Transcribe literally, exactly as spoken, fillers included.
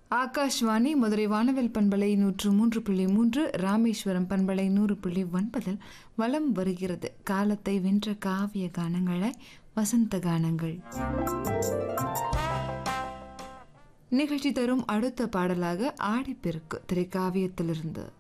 ஆகாஷ்வாணி மதுரை வானவில் பண்பலை நூற்று மூன்று புள்ளி மூன்று, ராமேஸ்வரம் பண்பலை நூறு புள்ளி ஒன்பதில் வலம் வருகிறது காலத்தை வென்ற காவிய கானங்களை வசந்த கானங்கள். நிகழ்ச்சி தரும் அடுத்த பாடலாக ஆடிப்பெருக்கு திரைக்காவியத்திலிருந்து